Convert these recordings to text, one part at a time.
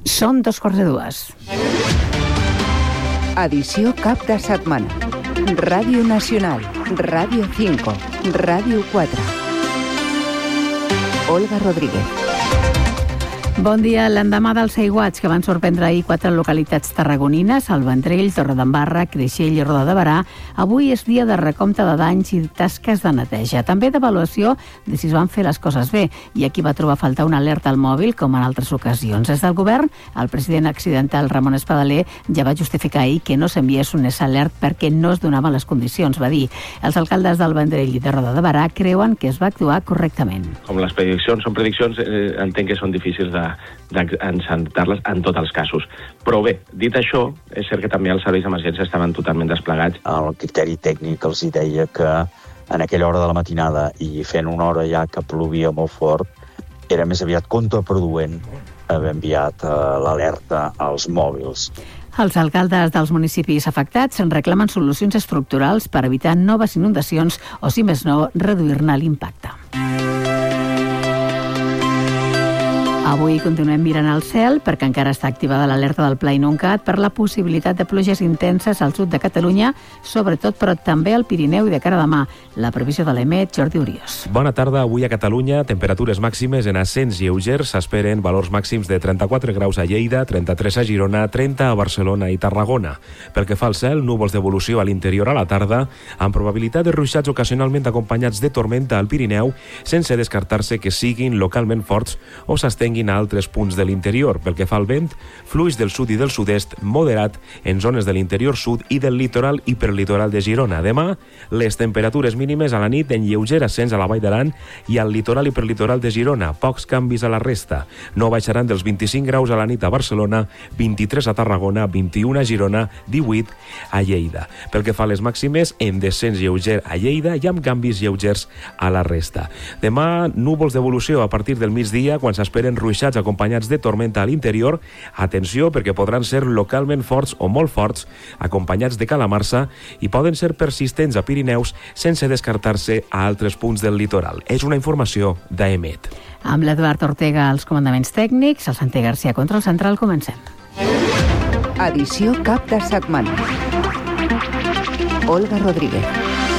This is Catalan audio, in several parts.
Són 2:15. Edició cap de setmana. Ràdio Nacional, Ràdio 5, Ràdio 4. Olga Rodríguez. Bon dia. L'endemà dels aiguats que van sorprendre ahir 4 localitats tarragonines, el Vendrell, Torredembarra, Creixell i Roda de Berà, avui és dia de recompte de danys i tasques de neteja. També d'avaluació de si es van fer les coses bé. I aquí va trobar a faltar una alerta al mòbil, com en altres ocasions. Des del govern, el president accidental Ramon Espadaler ja va justificar ahir que no s'enviés un alert perquè no es donaven les condicions, va dir. Els alcaldes del Vendrell i de Roda de Berà creuen que es va actuar correctament. Com les prediccions són prediccions, entenc que són difícils d'encertar-les en tots els casos. Però bé, dit això, és cert que també els serveis d'emergència estaven totalment desplegats. El criteri tècnic els deia que en aquella hora de la matinada i fent una hora ja que plovia molt fort, era més aviat contraproduent haver enviat l'alerta als mòbils. Els alcaldes dels municipis afectats reclamen solucions estructurals per evitar noves inundacions o, si més no, reduir-ne l'impacte. Avui continuem mirant al cel perquè encara està activada l'alerta del Pla Inuncat per la possibilitat de pluges intenses al sud de Catalunya, sobretot, però també al Pirineu i de cara a demà. La previsió de l'EMET, Jordi Uriós. Bona tarda. Avui a Catalunya, temperatures màximes en ascens lleugers. S'esperen valors màxims de 34 graus a Lleida, 33 a Girona, 30 a Barcelona i Tarragona. Pel que fa al cel, núvols d'evolució a l'interior a la tarda, amb probabilitat de ruixats ocasionalment acompanyats de tormenta al Pirineu, sense descartar-se que siguin localment forts o s'estenguin a altres punts de l'interior. Pel que fa al vent, fluix del sud i del sud-est moderat en zones de l'interior sud i del litoral i hiperlitoral de Girona. Demà, les temperatures mínimes a la nit en lleuger ascens a la Vall d'Aran i al litoral i hiperlitoral de Girona. Pocs canvis a la resta. No baixaran dels 25 graus a la nit a Barcelona, 23 a Tarragona, 21 a Girona, 18 a Lleida. Pel que fa a les màximes, en descens lleuger a Lleida i amb canvis lleugers a la resta. Demà, núvols d'evolució a partir del migdia, quan s'esperen ruixats acompanyats de tormenta a l'interior. Atenció, perquè podran ser localment forts o molt forts, acompanyats de calamarsa, i poden ser persistents a Pirineus sense descartar-se a altres punts del litoral. És una informació d'EMET. Amb l'Eduard Ortega als comandaments tècnics, el Santi Garcia contra el central, comencem. Edició cap de setmana. Olga Rodríguez.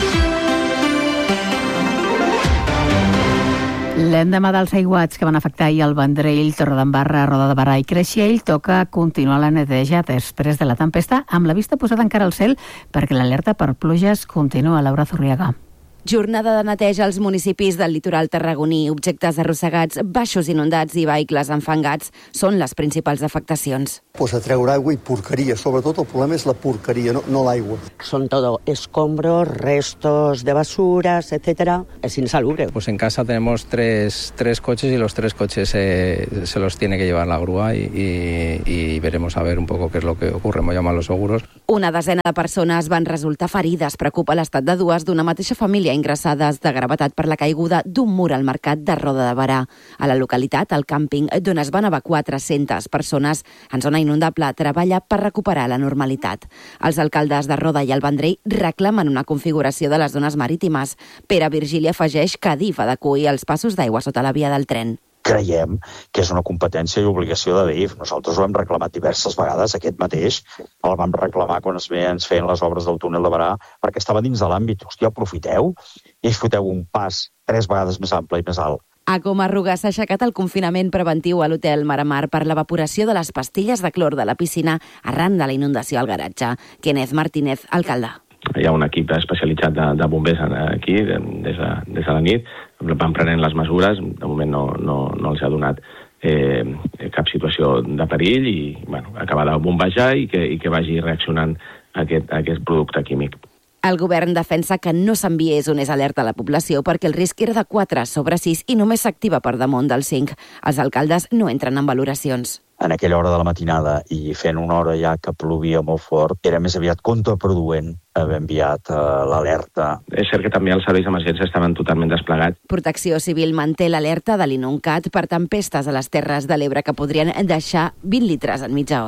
L'endemà dels aiguats que van afectar ahir el Vendrell, Torredembarra, Roda de Berà i Creixell, toca continuar la neteja després de la tempesta, amb la vista posada encara al cel perquè l'alerta per pluges continua. Laura Zurriaga. Jornada de neteja als municipis del litoral tarragoní. Objectes arrossegats, baixos inundats i vehicles enfangats són les principals afectacions. Pues a treure aigua i porqueria. Sobretot el problema és la porqueria, no l'aigua. Son todo escombros, restos de basuras, etcétera. Es insalubre. Pues en casa tenemos tres coches y los 3 coches se los tiene que llevar la grúa y veremos a ver un poco qué es lo que ocurre. Hemos llamado a los seguros. Una desena de persones van resultar ferides. Preocupa l'estat de dues d'una mateixa família ingressades de gravetat per la caiguda d'un mur al mercat de Roda de Berà. A la localitat, el càmping, d'on es van evacuar 300 persones en zona inundable, treballa per recuperar la normalitat. Els alcaldes de Roda i el Vendrell reclamen una configuració de les zones marítimes. Pere Virgili afegeix que Adif ha d'acuir els passos d'aigua sota la via del tren. Creiem que és una competència i obligació de DIF. Nosaltres ho hem reclamat diverses vegades, aquest mateix el vam reclamar quan ens feien les obres del túnel de Berà, perquè estava dins de l'àmbit. Hòstia, aprofiteu i foteu un pas 3 vegades més ample i més alt. A Comarruga s'ha aixecat el confinament preventiu a l'hotel Maramar per l'evaporació de les pastilles de clor de la piscina arran de la inundació al garatge. Kenneth Martínez, alcalde. Hi ha un equip especialitzat de bombers aquí, des de la nit. Van prenent les mesures. De moment no els ha donat cap situació de perill i acabar de bombejar i que vagi reaccionant aquest producte químic. El govern defensa que no s'enviés un alerta a la població perquè el risc era de 4 sobre 6 i només s'activa per damunt del 5. Els alcaldes no entren en valoracions. En aquella hora de la matinada i fent una hora ja que plovia molt fort, era més aviat contraproduent haver enviat l'alerta. És cert que també els serveis d'emergència estaven totalment desplegats. Protecció Civil manté l'alerta de l'Inuncat per tempestes a les Terres de l'Ebre que podrien deixar 20 litres en mitja hora.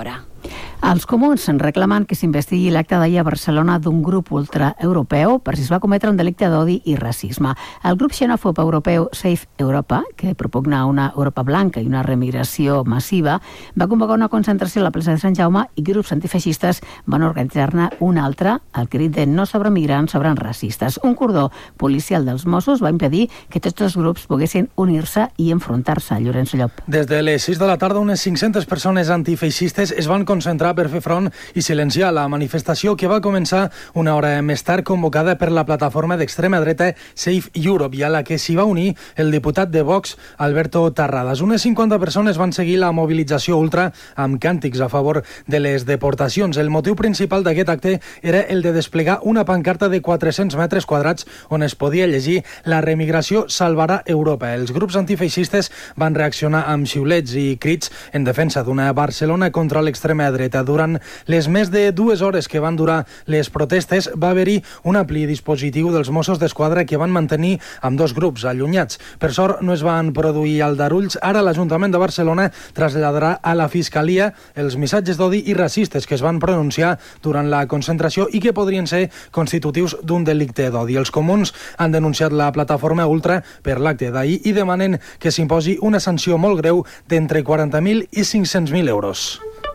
Els comuns reclamen que s'investigui l'acte d'ahir a Barcelona d'un grup ultraeuropeu per si es va cometre un delicte d'odi i racisme. El grup xenòfob europeu Safe Europa, que propugna una Europa blanca i una remigració massiva, va convocar una concentració a la plaça de Sant Jaume i grups antifeixistes van organitzar-ne una altra, al crit de no sobre migrants, sobre racistes. Un cordó policial dels Mossos va impedir que tots els grups poguessin unir-se i enfrontar-se. Llorenç Llop. Des de les 6 de la tarda, unes 500 persones antifeixistes es van concentrar per fer front i silenciar la manifestació que va començar una hora més tard, convocada per la plataforma d'extrema dreta Safe Europe, i a la que s'hi va unir el diputat de Vox, Alberto Tarradas. Unes 50 persones van seguir la mobilització ultra amb càntics a favor de les deportacions. El motiu principal d'aquest acte era el de desplegar una pancarta de 400 metres quadrats on es podia llegir «La remigració salvarà Europa». Els grups antifeixistes van reaccionar amb xiulets i crits en defensa d'una Barcelona contra l'extrema dreta. Durant les més de 2 hores que van durar les protestes, va haver-hi un ampli dispositiu dels Mossos d'Esquadra que van mantenir amb 2 grups allunyats. Per sort, no es van produir aldarulls. Ara l'Ajuntament de Barcelona traslladarà a la Fiscalia els missatges d'odi i racistes que es van pronunciar durant la concentració i que podrien ser constitutius d'un delicte d'odi. Els comuns han denunciat la plataforma ultra per l'acte d'ahir i demanen que s'imposi una sanció molt greu d'entre 40.000 i 500.000 euros.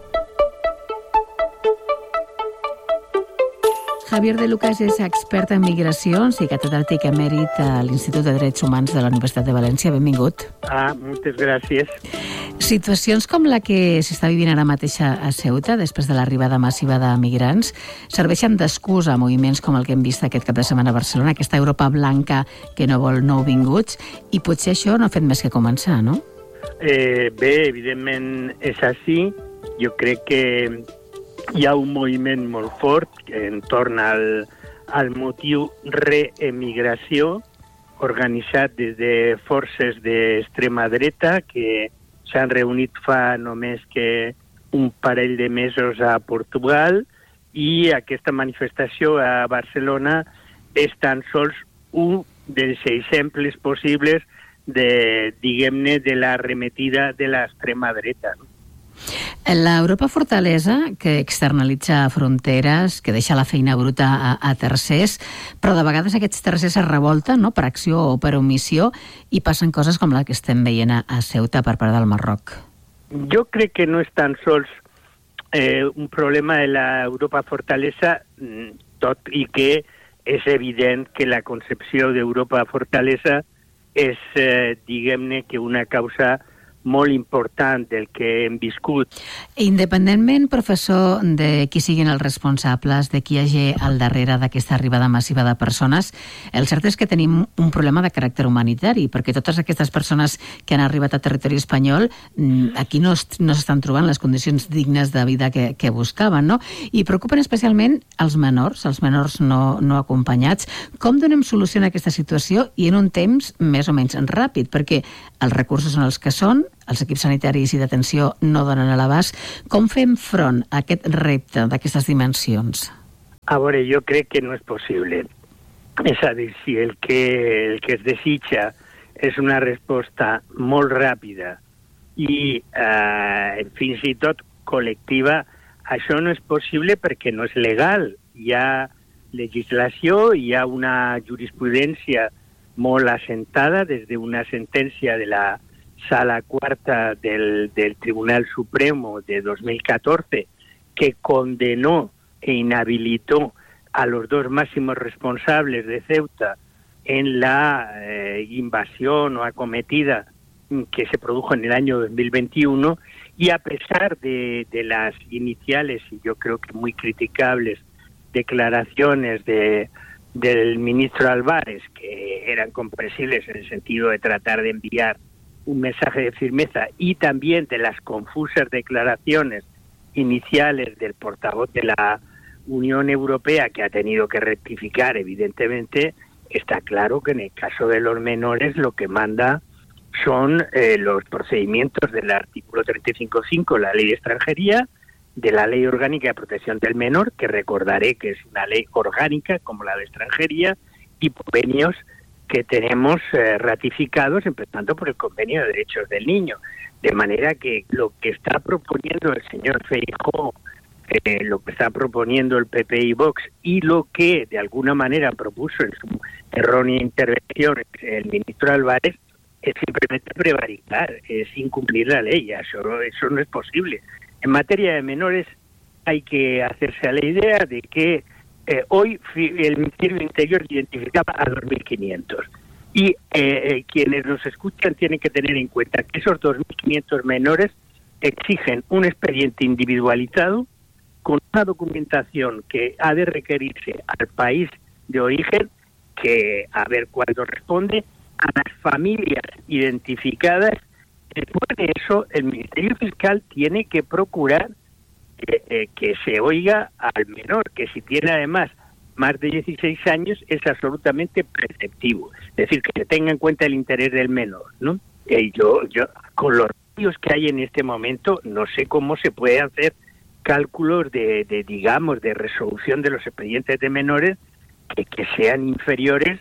Javier de Lucas és expert en migracions i catedràtic emèrit a l'Institut de Drets Humans de la Universitat de València. Benvingut. Moltes gràcies. Situacions com la que s'està vivint ara mateix a Ceuta, després de l'arribada massiva de migrants, serveixen d'excusa a moviments com el que hem vist aquest cap de setmana a Barcelona, aquesta Europa blanca que no vol nouvinguts, i potser això no ha fet més que començar, no? Bé, evidentment és així. Jo crec que hi ha un moviment molt fort entorn al motiu reemigració, organitzat des de forces d'extrema dreta que s'han reunit fa només que un parell de mesos a Portugal, i aquesta manifestació a Barcelona és tan sols un dels exemples possibles de, diguem-ne, de la arremetida de l'extrema dreta. L'Europa fortalesa, que externalitza fronteres, que deixa la feina bruta a tercers, però de vegades aquests tercers es revolten, no?, per acció o per omissió, i passen coses com la que estem veient a Ceuta per part del Marroc. Jo crec que no és tan sols un problema de l'Europa fortalesa, tot i que és evident que la concepció d'Europa fortalesa és, diguem-ne, que una causa molt important del que hem viscut. Independentment, professor, de qui siguin els responsables, de qui hi hagi al darrere d'aquesta arribada massiva de persones, el cert és que tenim un problema de caràcter humanitari, perquè totes aquestes persones que han arribat a territori espanyol aquí no s'estan trobant les condicions dignes de vida que buscaven, no? I preocupen especialment els menors no acompanyats. Com donem solució a aquesta situació i en un temps més o menys ràpid? Perquè els recursos són els que són, els equips sanitaris i d'atenció no donen a l'abast. Com fem front a aquest repte d'aquestes dimensions? A veure, jo crec que no és possible. És a dir, si el que es desitja és una resposta molt ràpida i fins i tot col·lectiva, això no és possible perquè no és legal. Hi ha legislació, hi ha una jurisprudència molt assentada des d'una sentència de la Sala Cuarta del Tribunal Supremo de 2014 que condenó e inhabilitó a los 2 máximos responsables de Ceuta en la invasión o acometida que se produjo en el año 2021, y a pesar de las iniciales y yo creo que muy criticables declaraciones del ministro Álvarez, que eran comprensibles en el sentido de tratar de enviar un mensaje de firmeza, y también de las confusas declaraciones iniciales del portavoz de la Unión Europea, que ha tenido que rectificar, evidentemente, está claro que en el caso de los menores lo que manda son los procedimientos del artículo 35.5, la Ley de Extranjería, de la Ley Orgánica de Protección del Menor, que recordaré que es una ley orgánica como la de Extranjería, y convenios que tenemos ratificados, empezando por el Convenio de Derechos del Niño. De manera que lo que está proponiendo el señor Feijóo, lo que está proponiendo el PP y Vox, y lo que de alguna manera propuso en su errónea intervención el ministro Álvarez, es simplemente prevaricar, es incumplir la ley. Eso no es posible. En materia de menores hay que hacerse a la idea de que hoy el Ministerio del Interior identificaba a 2.500. Y quienes nos escuchan tienen que tener en cuenta que esos 2.500 menores exigen un expediente individualizado con una documentación que ha de requerirse al país de origen, que a ver cuándo responde, a las familias identificadas. Después de eso, el Ministerio Fiscal tiene que procurar que se oiga al menor, que si tiene además más de 16 años es absolutamente preceptivo. Es decir, que se tenga en cuenta el interés del menor, ¿no? Yo con los medios que hay en este momento, no sé cómo se puede hacer cálculos de resolución de los expedientes de menores que sean inferiores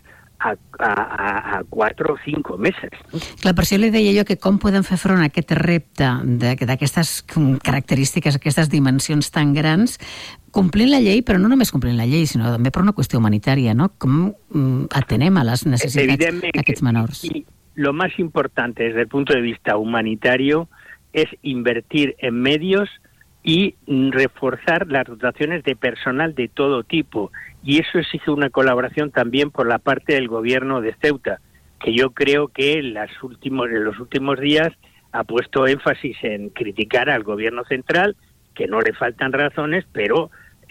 a 4 o 5 meses. Clar, per això li deia jo que com podem fer front a aquest repte d'aquestes característiques, aquestes dimensions tan grans, complint la llei, però no només complint la llei, sinó també per una qüestió humanitària, no? Com atenem a les necessitats d'aquests menors? Y lo más importante desde el punto de vista humanitario es invertir en medios y reforzar las dotaciones de personal de todo tipo. Y eso exige una colaboración también por la parte del gobierno de Ceuta, que yo creo que en los últimos días ha puesto énfasis en criticar al gobierno central, que no le faltan razones, pero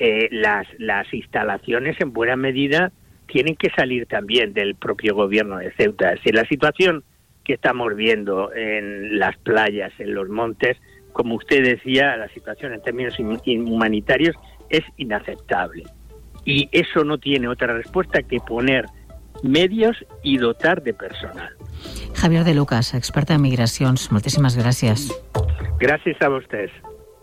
las instalaciones en buena medida tienen que salir también del propio gobierno de Ceuta. Si la situación que estamos viendo en las playas, en los montes, como usted decía, la situación en términos humanitarios es inaceptable. Y eso no tiene otra respuesta que poner medios y dotar de personal. Javier de Lucas, experta en migracions, moltíssimes gràcies. Gràcies a vostès.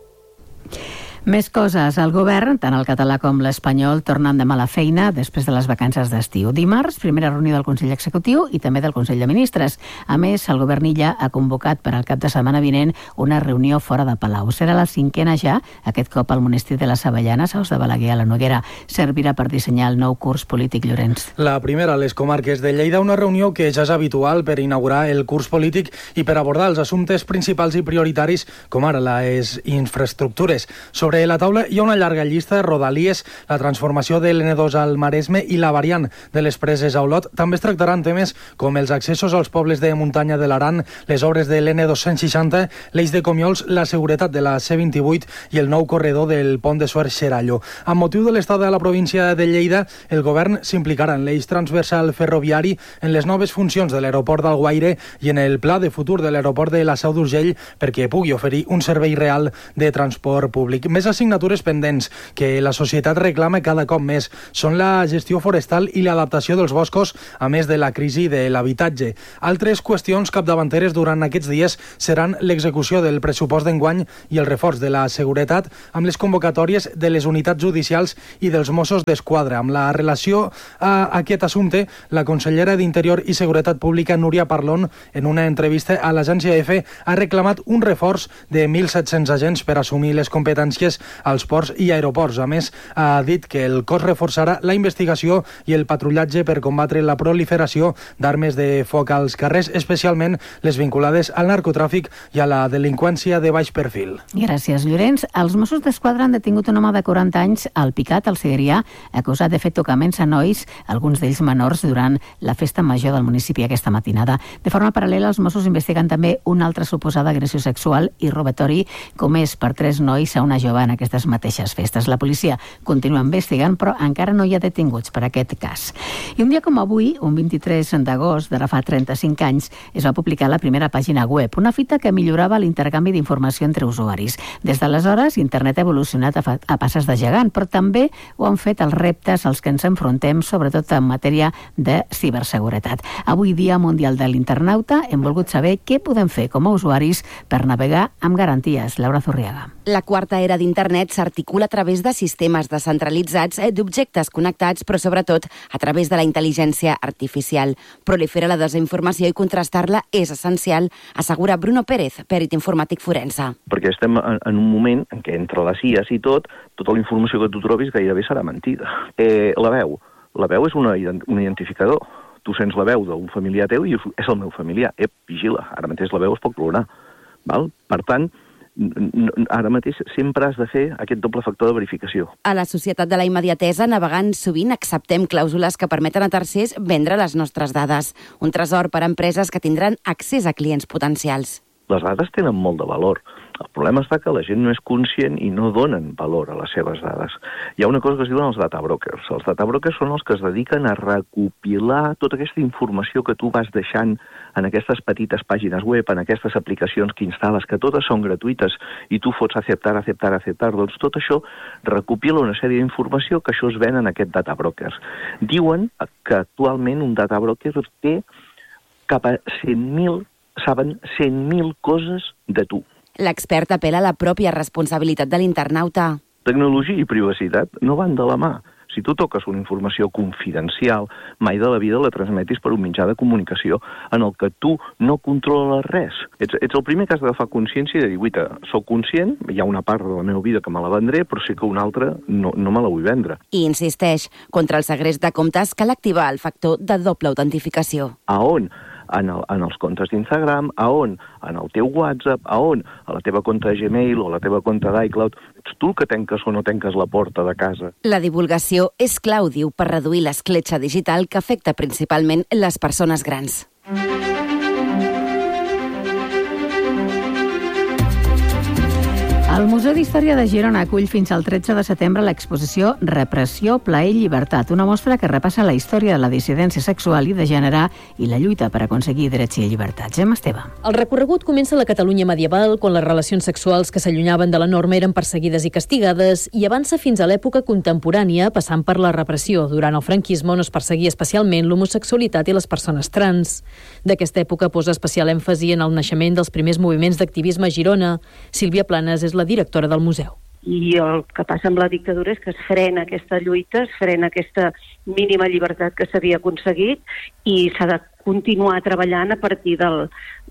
Més coses. El govern, tant el català com l'espanyol, tornen demà a la feina després de les vacances d'estiu. Dimarts, primera reunió del Consell Executiu i també del Consell de Ministres. A més, el govern Illa ha convocat per al cap de setmana vinent una reunió fora de Palau. Serà la 5ª ja, aquest cop al monestir de les Avellanes, als de Balaguer, a la Noguera. Servirà per dissenyar el nou curs polític, Llorenç. La primera a les comarques de Lleida, una reunió que ja és habitual per inaugurar el curs polític i per abordar els assumptes principals i prioritaris, com ara les infraestructures. Sobre la taula hi ha una llarga llista de rodalies, la transformació de l'N2 al Maresme i la variant de les preses a Olot. També es tractaran temes com els accessos als pobles de muntanya de l'Aran, les obres de l'N260, l'eix de Comiols, la seguretat de la C28 i el nou corredor del pont de Suert-Xerallo. Amb motiu de l'estada de la província de Lleida, el govern s'implicarà en l'eix transversal ferroviari, en les noves funcions de l'aeroport d'Alguaire i en el pla de futur de l'aeroport de la Seu d'Urgell perquè pugui oferir un servei real de transport públic. Més assignatures pendents que la societat reclama cada cop més són la gestió forestal i l'adaptació dels boscos, a més de la crisi de l'habitatge. Altres qüestions capdavanteres durant aquests dies seran l'execució del pressupost d'enguany i el reforç de la seguretat amb les convocatòries de les unitats judicials i dels Mossos d'Esquadra. Amb la relació a aquest assumpte, la consellera d'Interior i Seguretat Pública, Núria Parlon, en una entrevista a l'agència EFE, ha reclamat un reforç de 1.700 agents per assumir les competències als ports i aeroports. A més, ha dit que el cos reforçarà la investigació i el patrullatge per combatre la proliferació d'armes de foc als carrers, especialment les vinculades al narcotràfic i a la delinqüència de baix perfil. Gràcies, Llorenç. Els Mossos d'Esquadra han detingut un home de 40 anys al Picat, al Segrià, acusat de fer tocaments a nois, alguns d'ells menors, durant la festa major del municipi aquesta matinada. De forma paral·lela, els Mossos investiguen també una altra suposada agressió sexual i robatori comès per 3 nois a una jove en aquestes mateixes festes. La policia continua investigant, però encara no hi ha detinguts per aquest cas. I un dia com avui, un 23 d'agost d'ara fa 35 anys, es va publicar la primera pàgina web, una fita que millorava l'intercanvi d'informació entre usuaris. Des d'aleshores, internet ha evolucionat a passes de gegant, però també ho han fet els reptes als que ens enfrontem, sobretot en matèria de ciberseguretat. Avui, Dia Mundial de l'Internauta, hem volgut saber què podem fer com a usuaris per navegar amb garanties. Laura Zurriaga. La quarta era Internet s'articula a través de sistemes descentralitzats d'objectes connectats, però sobretot a través de la intel·ligència artificial. Prolifera la desinformació i contrastar-la és essencial, assegura Bruno Pérez, perit informàtic forense. Perquè estem en un moment en què entre les IAs i tota la informació que tu trobis gairebé serà mentida. La veu és un identificador. Tu sents la veu d'un familiar teu i és el meu familiar. Vigila, ara mateix la veu es pot clonar. Val? Per tant, ara mateix sempre has de fer aquest doble factor de verificació. A la societat de la immediatesa, navegant sovint acceptem clàusules que permeten a tercers vendre les nostres dades. Un tresor per a empreses que tindran accés a clients potencials. Les dades tenen molt de valor. El problema està que la gent no és conscient i no donen valor a les seves dades. Hi ha una cosa que es diuen els data brokers. Els data brokers són els que es dediquen a recopilar tota aquesta informació que tu vas deixant en aquestes petites pàgines web, en aquestes aplicacions que instal·les, que totes són gratuïtes i tu fots acceptar. Doncs tot això recopila una sèrie d'informació que això es ven en aquest data brokers. Diuen que actualment un data broker té cap a 100.000 saben 100.000 coses de tu. L'expert apela a la pròpia responsabilitat de l'internauta. Tecnologia i privacitat no van de la mà. Si tu toques una informació confidencial, mai de la vida la transmetis per un mitjà de comunicació en el que tu no controles res. Ets el primer que has d'agafar consciència i de dir, guaita, soc conscient, hi ha una part de la meva vida que me la vendré, però sí que una altra no me la vull vendre. I insisteix, contra el segrest de comptes cal activar el factor de doble autentificació. A on? En els comptes d'Instagram, a on? En el teu WhatsApp, a on? A la teva compte de Gmail o a la teva compte d'iCloud. Ets tu que tanques o no tanques la porta de casa. La divulgació és clau, diu, per reduir l'escletxa digital que afecta principalment les persones grans. El Museu d'Història de Girona acull fins al 13 de setembre l'exposició Repressió, Plaer i Llibertat, una mostra que repassa la història de la dissidència sexual i de gènere i la lluita per aconseguir drets i llibertats. Gemma Esteve. El recorregut comença a la Catalunya medieval, quan les relacions sexuals que s'allunyaven de la norma eren perseguides i castigades, i avança fins a l'època contemporània, passant per la repressió. Durant el franquisme, on es perseguia especialment l'homosexualitat i les persones trans. D'aquesta època posa especial èmfasi en el naixement dels primers moviments d'activisme a Girona. Sílvia Planes és la directora del museu. I el que passa amb la dictadura és que es frena aquesta lluita, es frena aquesta mínima llibertat que s'havia aconseguit i s'ha de continuar treballant a partir del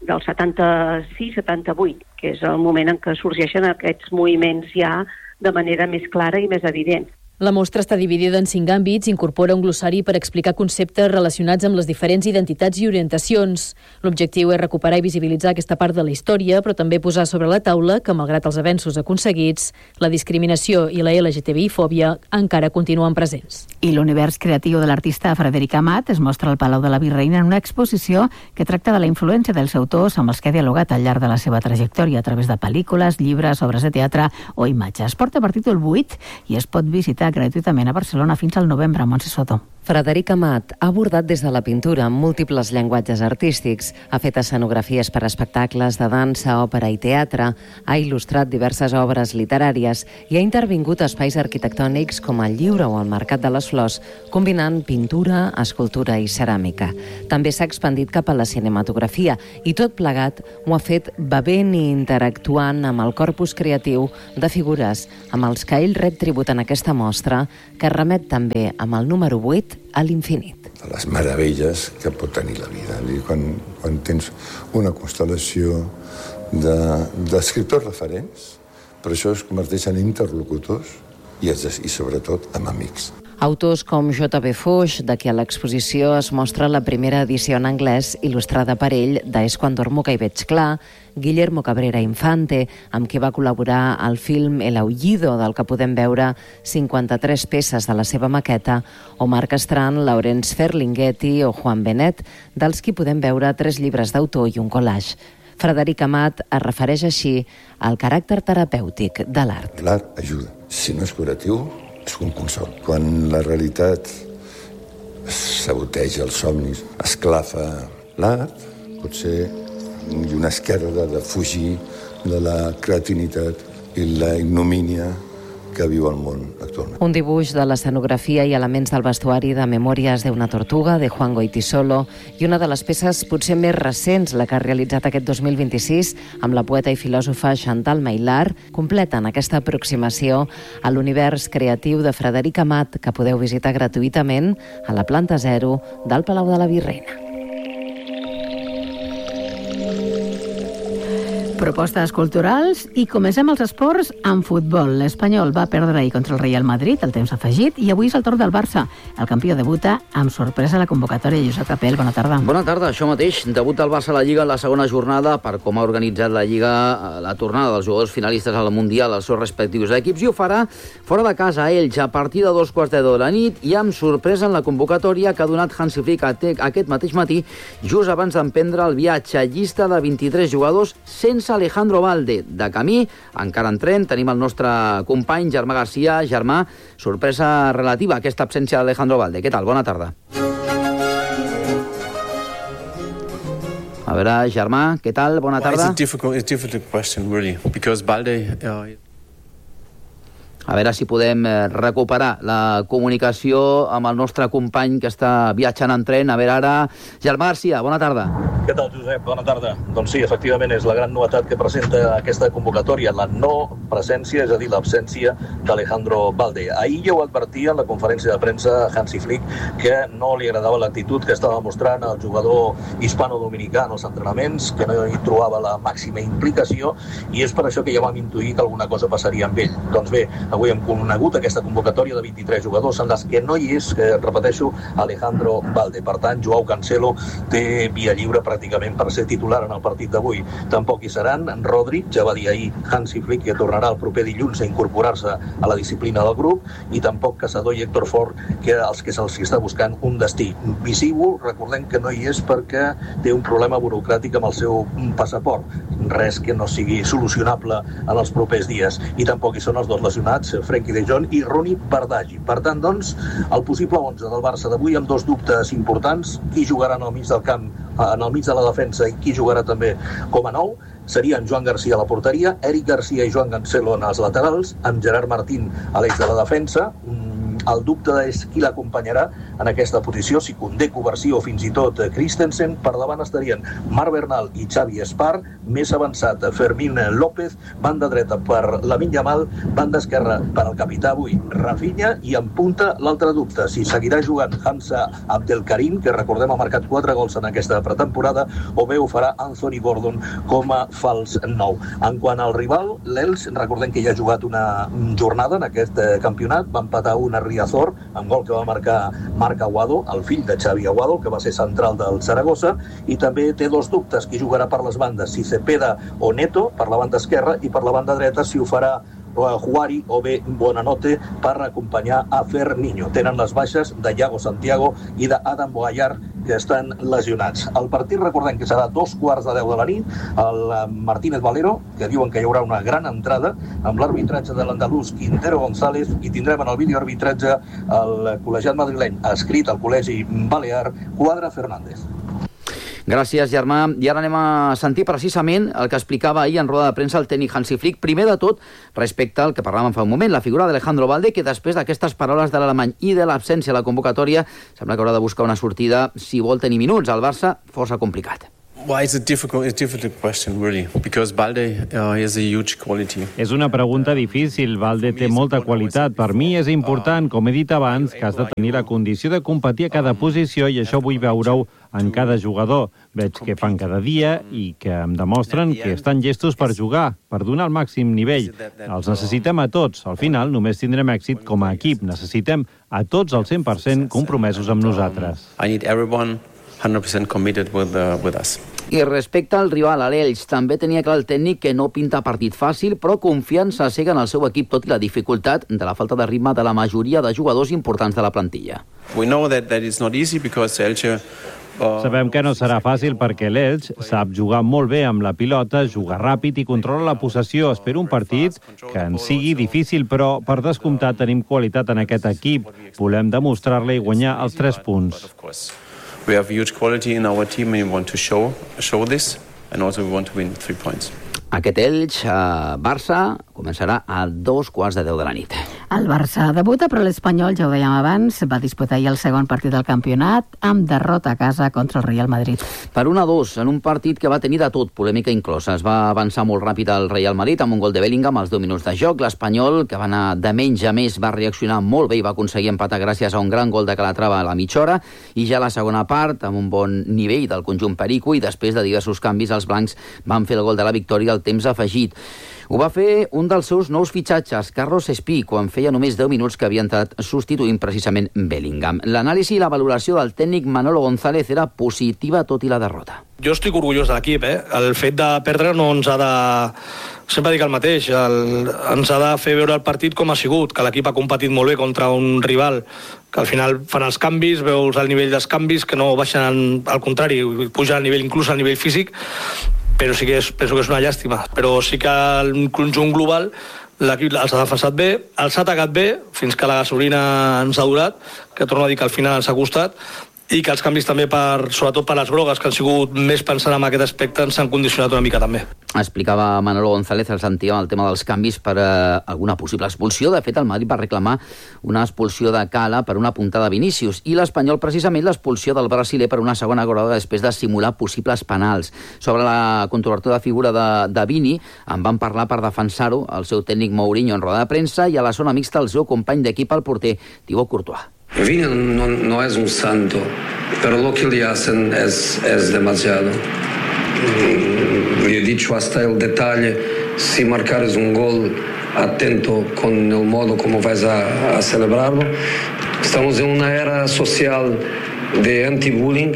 76-78, que és el moment en què sorgeixen aquests moviments ja de manera més clara i més evident. La mostra està dividida en 5 àmbits, incorpora un glossari per explicar conceptes relacionats amb les diferents identitats i orientacions. L'objectiu és recuperar i visibilitzar aquesta part de la història, però també posar sobre la taula que, malgrat els avenços aconseguits, la discriminació i la LGTBI-fòbia encara continuen presents. I l'univers creatiu de l'artista Frederic Amat es mostra al Palau de la Virreina en una exposició que tracta de la influència dels autors amb els que ha dialogat al llarg de la seva trajectòria a través de pel·lícules, llibres, obres de teatre o imatges. Porta per títol 8 i es pot visitar gratuïtament a Barcelona fins al novembre. Montse Soto. Frederic Amat ha abordat des de la pintura amb múltiples llenguatges artístics, ha fet escenografies per a espectacles de dansa, òpera i teatre, ha il·lustrat diverses obres literàries i ha intervingut a espais arquitectònics com el Lliure o el Mercat de les Flors, combinant pintura, escultura i ceràmica. També s'ha expandit cap a la cinematografia i tot plegat ho ha fet bevent i interactuant amb el corpus creatiu de figures amb els que ell ret tribut en aquesta mostra, que remet també amb el número 8 a l'infinit. De les meravelles que pot tenir la vida. Quan tens una constel·lació d'escriptors referents, per això es converteixen en interlocutors i sobretot en amics. Autors com J.B. Foix, de qui a l'exposició es mostra la primera edició en anglès il·lustrada per ell de És quan dormo que hi veig clar, Guillermo Cabrera Infante, amb qui va col·laborar al film El Aullido, del que podem veure 53 peces de la seva maqueta, o Marc Estran, Laurence Ferlinghetti o Juan Benet, dels qui podem veure 3 llibres d'autor i un collage. Frederic Amat es refereix així al caràcter terapèutic de l'art. L'art ajuda. Si no és curatiu, és un consol. Quan la realitat saboteja els somnis, esclafa l'art, pot ser una esquerda de fugir de la creativitat i la ignomínia que viu el món actualment. Un dibuix de l'escenografia i elements del vestuari de Memòries de una tortuga, de Juan Goytisolo, i una de les peces potser més recents, la que ha realitzat aquest 2026 amb la poeta i filòsofa Chantal Maillard, completen aquesta aproximació a l'univers creatiu de Frederic Amat, que podeu visitar gratuïtament a la planta 0 del Palau de la Virreina. Propostes culturals i comencem els esports amb futbol. L'Espanyol va perdre ahir contra el Real Madrid, el temps afegit, i avui és el torn del Barça. El campió debuta amb sorpresa a la convocatòria. Josep Capell, bona tarda. Bona tarda, això mateix. Debuta el Barça a la Lliga en la segona jornada per com ha organitzat la Lliga la tornada dels jugadors finalistes al Mundial als seus respectius equips, i ho farà fora de casa a Elx a partir de 2:15 de la nit i amb sorpresa en la convocatòria que ha donat Hansi Flick aquest mateix matí, just abans d'emprendre el viatge. Llista de 23 jugadors sense Alejandro Balde. De camí, encara en tren, tenim el nostre company Germà Garcia. Germà, sorpresa relativa a aquesta absència d'Alejandro Balde. Què tal? Bona tarda. A veure, Germà, què tal? Bona tarda. It's a difficult question, really, because Balde... A veure si podem recuperar la comunicació amb el nostre company que està viatjant en tren. A veure ara, Germà Garcia, bona tarda. Què tal, Josep? Bona tarda. Doncs sí, efectivament, és la gran novetat que presenta aquesta convocatòria, la no presència, és a dir, l'absència d'Alejandro Balde. Ahir ja ho advertia en la conferència de premsa Hansi Flick que no li agradava l'actitud que estava mostrant el jugador hispano-dominicà en els entrenaments, que no hi trobava la màxima implicació, i és per això que ja vam intuir que alguna cosa passaria amb ell. Doncs bé, avui hem conegut aquesta convocatòria de 23 jugadors en les que no hi és, repeteixo, Alejandro Balde. Per tant, Joao Cancelo té via lliure pràcticament per ser titular en el partit d'avui. Tampoc hi seran Rodri, ja va dir ahir Hansi Flick que tornarà el proper dilluns a incorporar-se a la disciplina del grup, i tampoc Caçador i Héctor Fort, que els que se'ls està buscant un destí. Visible, recordem que no hi és perquè té un problema burocràtic amb el seu passaport. Res que no sigui solucionable en els propers dies. I tampoc hi són els dos lesionats, Frenkie de Jong i Ronny Bardghji. Per tant, doncs, el possible 11 del Barça d'avui amb dos dubtes importants: qui jugarà en el mig del camp, en el mig de la defensa, i qui jugarà també com a nou. Serien Joan Garcia a la porteria, Eric Garcia i Joan Cancelo en els laterals, amb Gerard Martín a l'eix de la defensa. El dubte és qui l'acompanyarà en aquesta posició, si Koundé, Covarsí o fins i tot Christensen. Per davant estarien Marc Bernal i Xavi Espar, més avançat Fermín López, banda dreta per Lamine Yamal, banda esquerra per al capità avui Rafinha, i en punta l'altre dubte, si seguirà jugant Hamza Abdelkarim, que recordem ha marcat 4 gols en aquesta pretemporada, o bé ho farà Anthony Gordon com a fals nou. En quant al rival, l'Elx, recordem que ja ha jugat una jornada en aquest campionat, va empatar una Riazor, amb gol que va marcar Marc Aguado, el fill de Xavi Aguado, que va ser central del Saragossa, i també té dos dubtes, qui jugarà per les bandes, si Cepeda o Neto, per la banda esquerra, i per la banda dreta, si ho farà Juari o bé Buonanotte per acompanyar a Ferninho. Tenen les baixes de Iago Santiago i d'Adam Boayar, que estan lesionats. El partit, recordem que serà 2:15 de la nit. El Martínez Valero, que diuen que hi haurà una gran entrada, amb l'arbitratge de l'andalús Quintero González, i tindrem en el videoarbitratge el col·legiat madrileny adscrit al Col·legi Balear, Quadra Fernández. Gràcies, Germà. I ara anem a sentir precisament el que explicava ahir en roda de premsa el tècnic Hansi Flick. Primer de tot, respecte al que parlàvem fa un moment, la figura d'Alejandro Balde, que després d'aquestes paraules de l'alemany i de l'absència a la convocatòria, sembla que haurà de buscar una sortida, si vol tenir minuts. Al Barça, força complicat. Well, it's a difficult question, really, because Balde has a huge quality. És una pregunta difícil. Balde té molta qualitat. Per mi és important, com he dit abans, que has de tenir la condició de competir a cada posició, i això vull veure-ho en cada jugador. Veig què fan cada dia i que em demostren que estan llestos per jugar, per donar el màxim nivell. Els necessitem a tots. Al final només tindrem èxit com a equip. Necessitem a tots al 100% compromesos amb nosaltres. I need everyone 100% committed with us. I respecte al rival, a l'Elx, també tenia clar el tècnic que no pinta partit fàcil, però confiança cega en el seu equip, tot i la dificultat de la falta de ritme de la majoria de jugadors importants de la plantilla. We know that it's not easy because Elche Sabem que no serà fàcil perquè l'Elx sap jugar molt bé amb la pilota, jugar ràpid i controla la possessió. Espero un partit que en sigui difícil, però per descomptat tenim qualitat en aquest equip. Volem demostrar-la i guanyar els 3 punts. We have huge quality in our team and we want to show this, and also we want to win 3 points. Aquest Elx-Barça començarà a 2:10 de la nit. El Barça debuta, però l'Espanyol, ja ho dèiem abans, va disputar ahir el segon partit del campionat amb derrota a casa contra el Real Madrid. Per 1-2, en un partit que va tenir de tot, polèmica inclosa. Es va avançar molt ràpid al Real Madrid amb un gol de Bellingham als 2 minuts de joc. L'Espanyol, que va anar de menys a més, va reaccionar molt bé i va aconseguir empatar gràcies a un gran gol de Calatrava a la mitja hora. I ja a la segona part, amb un bon nivell del conjunt perico i després de diversos canvis, els blancs van fer el gol de la victòria al temps afegit. Ho va fer un dels seus nous fitxatges, Carlos Espí, quan feia només 10 minuts que havia entrat substituint precisament Bellingham. L'anàlisi i la valoració del tècnic Manolo González era positiva tot i la derrota. Jo estic orgullós de l'equip, El fet de perdre no ens ha de... Sempre dic el mateix, ens ha de fer veure el partit com ha sigut, que l'equip ha competit molt bé contra un rival que al final fan els canvis, veus el nivell dels canvis, que no baixen, al contrari, puja al nivell, inclús al nivell físic, però sí que penso que és una llàstima. Però sí que el conjunt global l'equip els ha defensat bé, els ha atacat bé, fins que la gasolina ens ha durat, que torno a dir que al final ens ha costat, i que els canvis també, sobretot per les grogues, que han sigut més pensant en aquest aspecte, ens han condicionat una mica també. Explicava Manolo González, el sentíem, el tema dels canvis per alguna possible expulsió. De fet, el Madrid va reclamar una expulsió de Cala per una puntada de Vinícius i l'Espanyol, precisament, l'expulsió del brasiler per una segona groga després de simular possibles penals. Sobre la controvertida figura de Vini, en van parlar per defensar-ho el seu tècnic Mourinho en roda de premsa i a la zona mixta el seu company d'equip, el porter Thibaut Courtois. Vini no es un santo, pero lo que le hacen es demasiado. Le he dicho hasta el detalle, si marcares un gol, atento con el modo como vas a celebrarlo. Estamos en una era social de anti-bullying.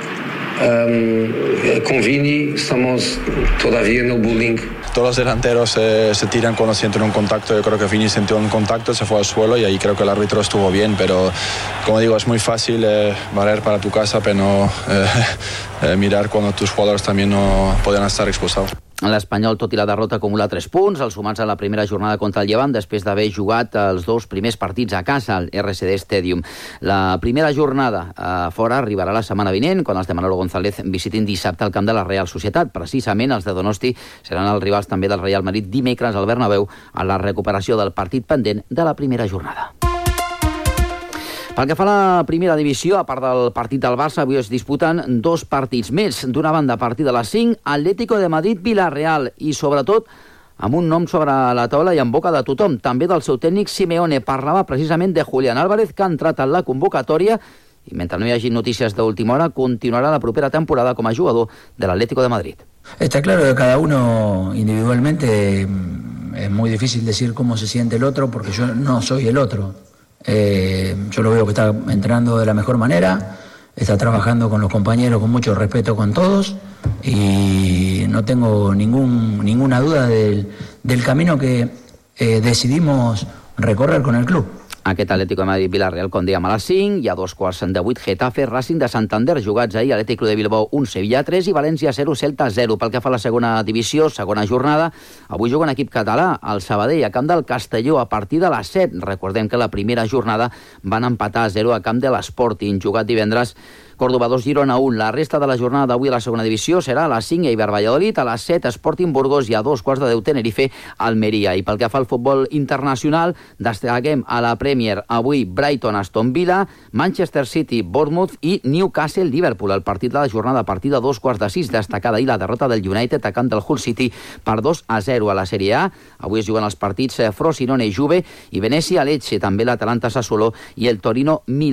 Con Vini estamos todavía en el bullying. Todos los delanteros se tiran cuando sienten un contacto. Yo creo que Vini sintió un contacto, se fue al suelo y ahí creo que el árbitro estuvo bien, pero como digo, es muy fácil barrer para tu casa, pero no mirar cuando tus jugadores también no pueden estar expulsados. L'Espanyol, tot i la derrota, acumula 3 punts, els sumats a la primera jornada contra el Llevant, després d'haver jugat els 2 primers partits a casa, al RCD Stadium. La primera jornada fora arribarà la setmana vinent, quan els de Manolo González visitin dissabte al camp de la Real Societat. Precisament els de Donosti seran els rivals també del Real Madrid dimecres al Bernabéu a la recuperació del partit pendent de la primera jornada. Pel que fa a la primera divisió, a part del partit del Barça, avui es disputen 2 partits més. D'una banda, a partir de les 5, Atlético de Madrid-Villarreal i, sobretot, amb un nom sobre la taula i en boca de tothom, també del seu tècnic Simeone. Parlava precisament de Julián Álvarez, que ha entrat en la convocatòria i, mentre no hi hagi notícies d'última hora, continuarà la propera temporada com a jugador de l'Atlético de Madrid. Está claro que cada uno individualmente es muy difícil decir cómo se siente el otro, porque yo no soy el otro. Yo lo veo que está entrenando de la mejor manera, está trabajando con los compañeros con mucho respeto con todos y no tengo ninguna duda del camino que decidimos recorrer con el club. Aquest Atlético de Madrid-Villarreal, com dèiem, a les 5, hi ha 2:08, Getafe, Racing de Santander, jugats ahir, Atlètic de Bilbao 1, Sevilla 3 i València 0, Celta 0. Pel que fa a la segona divisió, segona jornada, avui juga un equip català, el Sabadell, a camp del Castelló, a partir de les 7. Recordem que la primera jornada van empatar a 0 a camp de l'Sporting, jugat divendres. Córdoba 2, Girona 1. La resta de la jornada d'avui a la segona divisió serà a les 5, Eibar Valladolid, a les 7, Sporting Burgos i a 2:15, Tenerife, Almeria. I pel que fa al futbol internacional, destaquem a la Premier avui Brighton, Aston Villa, Manchester City, Bournemouth i Newcastle, Liverpool. El partit de la jornada a partir de 2:15, destacada ahir la derrota del United a camp del Hull City per 2-0 a la Sèrie A. Avui es juguen els partits Frosinone, Juve i Venècia, Lecce, també l'Atalanta, Sassuolo i el Torino, Milan.